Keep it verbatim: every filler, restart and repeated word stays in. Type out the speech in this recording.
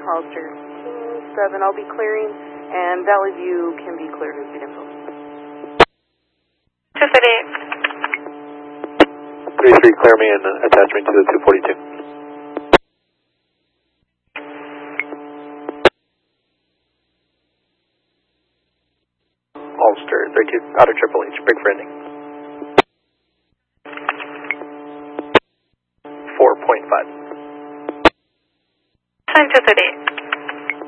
Hollister seven, I'll be clearing, and Valley View can be cleared as the info. two thirty-eight. three three, clear me and attach me to the two forty-two. Hollister thirty-two, out of Triple H, break for ending. four point five. Sign two thirty-eight.